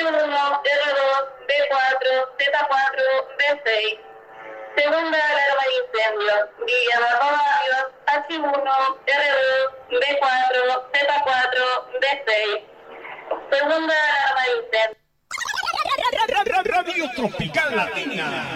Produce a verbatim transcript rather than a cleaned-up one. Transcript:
uno, R dos, B cuatro, Z cuatro, B seis. Segunda alarma de incendio. Villanueva Barrios, H uno, R dos, B cuatro, Z cuatro, B seis. Segunda alarma de incendio. Radio Tropical Latina.